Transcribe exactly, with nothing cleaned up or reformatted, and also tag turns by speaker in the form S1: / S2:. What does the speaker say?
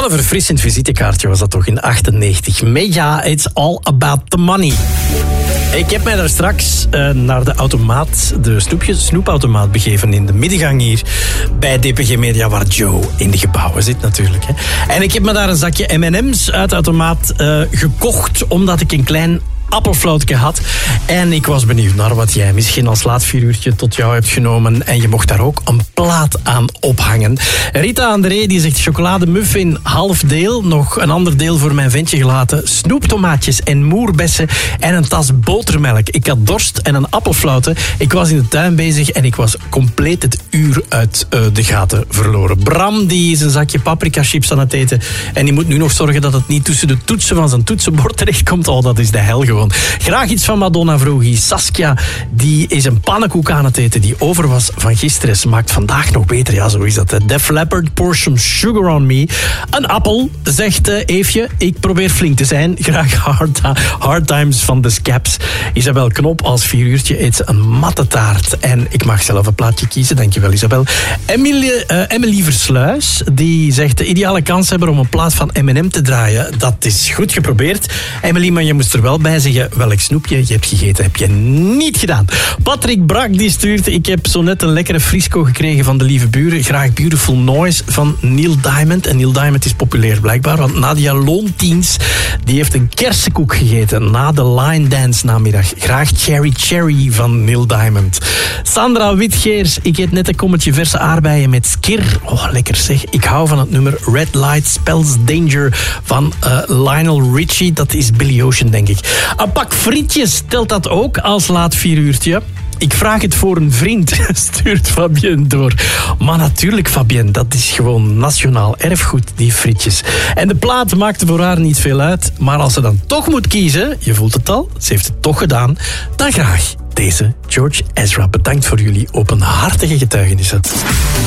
S1: Wat een verfrissend visitekaartje was dat toch in achtennegentig. Mega, it's all about the money. Ik heb mij daar straks uh, naar de automaat, de snoepjes, snoepautomaat begeven in de middengang hier bij D P G Media, waar Joe in de gebouwen zit natuurlijk. Hè. En ik heb me daar een zakje M en M's uit de automaat uh, gekocht, omdat ik een klein appelflautje had. En ik was benieuwd naar wat jij misschien als laat vier uurtje tot jou hebt genomen. En je mocht daar ook een plaat aan ophangen. Rita André die zegt chocolademuffin half deel. Nog een ander deel voor mijn ventje gelaten. Snoeptomaatjes en moerbessen en een tas botermelk. Ik had dorst en een appelflaute. Ik was in de tuin bezig en ik was compleet het uur uit uh, de gaten verloren. Bram die is een zakje paprika chips aan het eten. En die moet nu nog zorgen dat het niet tussen de toetsen van zijn toetsenbord terechtkomt. Oh, dat is de hel gewoon. Graag iets van Madonna Vroegie. Saskia, die is een pannenkoek aan het eten die over was van gisteren. Smaakt vandaag nog beter. Ja, zo is dat. Def Leppard, pour some sugar on me. Een appel, zegt uh, Eefje. Ik probeer flink te zijn. Graag hard, hard times van de Scaps. Isabel Knop, als vier uurtje eet ze een matte taart. En ik mag zelf een plaatje kiezen. Dankjewel, Isabel. Emily, uh, Emily Versluis, die zegt de ideale kans hebben om een plaat van M en M te draaien. Dat is goed geprobeerd. Emily, maar je moest er wel bij zeggen welk snoepje je hebt gegeten. Heb je niet gedaan. Patrick Brak die stuurt, ik heb zo net een lekkere frisco gekregen van de lieve buren. Graag Beautiful Noise van Neil Diamond. En Neil Diamond is populair blijkbaar, want Nadia Loontiens die heeft een kersenkoek gegeten na de line dance namiddag. Graag Cherry Cherry van Neil Diamond. Sandra Witgeers, ik eet net een kommetje verse aardbeien met skir. Oh, lekker zeg. Ik hou van het nummer Red Light Spells Danger van uh, Lionel Richie. Dat is Billy Ocean, denk ik. Een pak frietjes, telt dat ook als laat vier uurtje? Ik vraag het voor een vriend, stuurt Fabienne door. Maar natuurlijk, Fabienne, dat is gewoon nationaal erfgoed, die frietjes. En de plaat maakte voor haar niet veel uit. Maar als ze dan toch moet kiezen, je voelt het al, ze heeft het toch gedaan, dan graag deze George Ezra. Bedankt voor jullie openhartige getuigenissen.